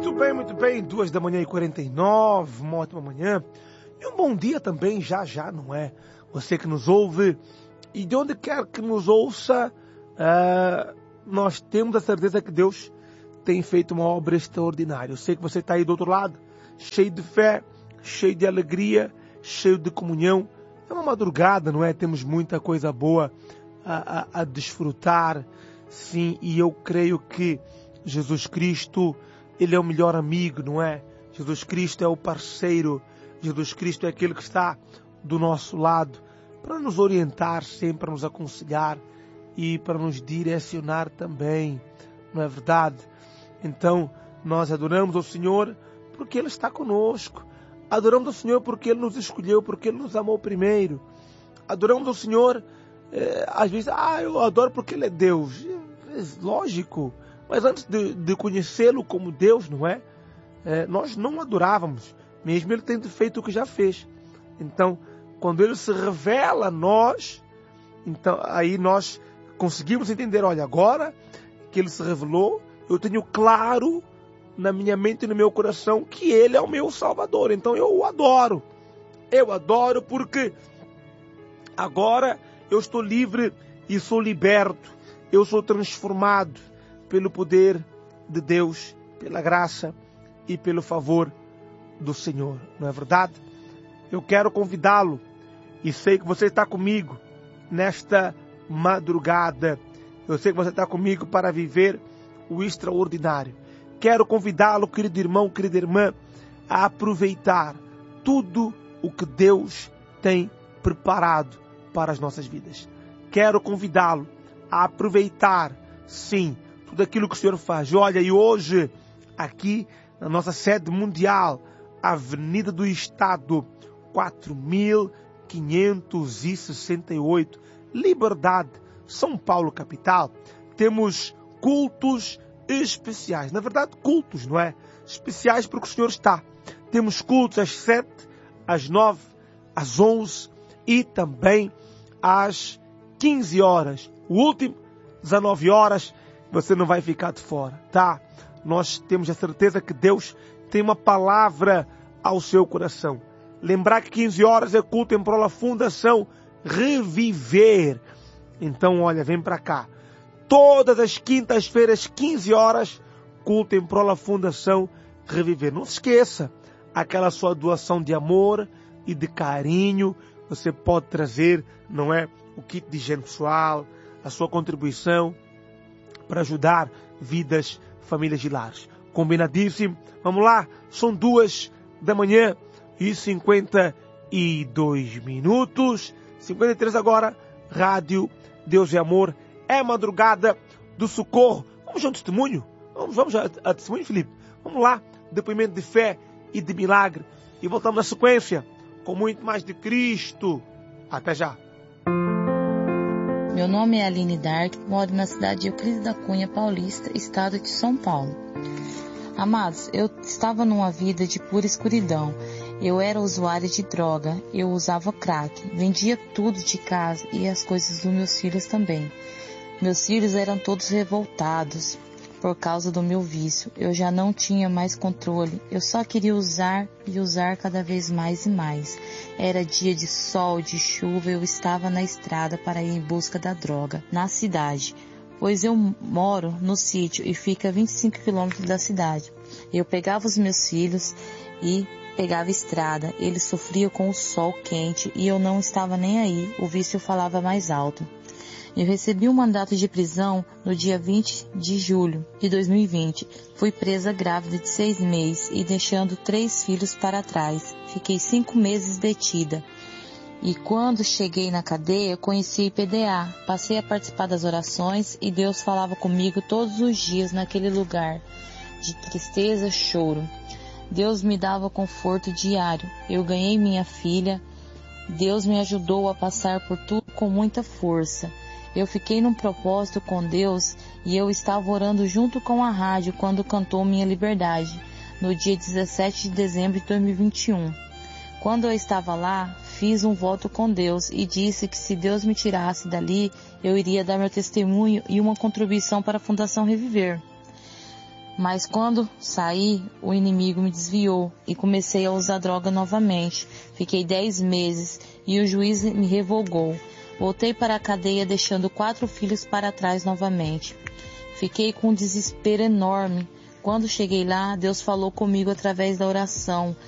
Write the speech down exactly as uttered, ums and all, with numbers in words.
Muito bem, muito bem. Duas da manhã e quarenta e nove, uma ótima manhã. E um bom dia também, já, já, não é? Você que nos ouve e de onde quer que nos ouça, uh, nós temos a certeza que Deus tem feito uma obra extraordinária. Eu sei que você está aí do outro lado, cheio de fé, cheio de alegria, cheio de comunhão. É uma madrugada, não é? Temos muita coisa boa a, a, a desfrutar, sim, e eu creio que Jesus Cristo, Ele é o melhor amigo, não é? Jesus Cristo é o parceiro, Jesus Cristo é aquele que está do nosso lado para nos orientar sempre, para nos aconselhar e para nos direcionar também, não é verdade? Então, nós adoramos ao Senhor porque Ele está conosco. Adoramos ao Senhor porque Ele nos escolheu, porque Ele nos amou primeiro. Adoramos ao Senhor, é, às vezes, ah, eu adoro porque Ele é Deus. É, é lógico, mas antes de, de conhecê-lo como Deus, não é? é? Nós não adorávamos, mesmo Ele tendo feito o que já fez. Então, quando Ele se revela a nós, então, aí nós conseguimos entender, olha, agora que Ele se revelou, eu tenho claro na minha mente e no meu coração que Ele é o meu Salvador. Então eu o adoro. Eu adoro porque agora eu estou livre e sou liberto. Eu sou transformado pelo poder de Deus, pela graça e pelo favor do Senhor. Não é verdade? Eu quero convidá-lo e sei que você está comigo nesta madrugada. Eu sei que você está comigo para viver o extraordinário. Quero convidá-lo, querido irmão, querida irmã, a aproveitar tudo o que Deus tem preparado para as nossas vidas. Quero convidá-lo a aproveitar, sim, tudo aquilo que o Senhor faz. Olha, e hoje, aqui na nossa sede mundial, Avenida do Estado, quatro mil quinhentos e sessenta e oito, Liberdade, São Paulo, capital, temos cultos especiais. Na verdade, cultos, não é? Especiais porque o Senhor está. Temos cultos às sete, às nove, às onze e também às quinze horas. O último, dezenove horas, você não vai ficar de fora, tá? Nós temos a certeza que Deus tem uma palavra ao seu coração. Lembrar que quinze horas é culto em prol da Fundação Reviver. Então, olha, vem para cá. Todas as quintas-feiras, quinze horas, culto em prol da Fundação Reviver. Não se esqueça, aquela sua doação de amor e de carinho, você pode trazer, não é, o kit de higiene pessoal, a sua contribuição para ajudar vidas, famílias e lares. Combinadíssimo? Vamos lá, são duas da manhã e cinquenta e dois minutos, cinquenta e três agora, Rádio Deus é Amor. É madrugada do socorro. Vamos a um testemunho? Vamos, vamos a, a testemunho, Felipe? Vamos lá. Depoimento de fé e de milagre. E voltamos na sequência com muito mais de Cristo. Até já. Meu nome é Aline Dark, moro na cidade de Euclides da Cunha, Paulista, estado de São Paulo. Amados, eu estava numa vida de pura escuridão. Eu era usuária de droga, eu usava crack, vendia tudo de casa e as coisas dos meus filhos também. Meus filhos eram todos revoltados por causa do meu vício. Eu já não tinha mais controle. Eu só queria usar e usar cada vez mais e mais. Era dia de sol, de chuva, eu estava na estrada para ir em busca da droga, na cidade, pois eu moro no sítio e fica a vinte e cinco quilômetros da cidade. Eu pegava os meus filhos e pegava a estrada. Eles sofriam com o sol quente e eu não estava nem aí. O vício falava mais alto. Eu recebi um mandato de prisão no dia vinte de julho de dois mil e vinte. Fui presa grávida de seis meses e deixando três filhos para trás. Fiquei cinco meses detida. E quando cheguei na cadeia, conheci o I P D A. Passei a participar das orações e Deus falava comigo todos os dias naquele lugar de tristeza, choro. Deus me dava conforto diário. Eu ganhei minha filha. Deus me ajudou a passar por tudo com muita força. Eu fiquei num propósito com Deus e eu estava orando junto com a rádio quando cantou Minha Liberdade, no dia dezessete de dezembro de dois mil e vinte e um. Quando eu estava lá, fiz um voto com Deus e disse que se Deus me tirasse dali, eu iria dar meu testemunho e uma contribuição para a Fundação Reviver. Mas quando saí, o inimigo me desviou e comecei a usar droga novamente. Fiquei dez meses e o juiz me revogou. Voltei para a cadeia deixando quatro filhos para trás novamente. Fiquei com um desespero enorme. Quando cheguei lá, Deus falou comigo através da oração.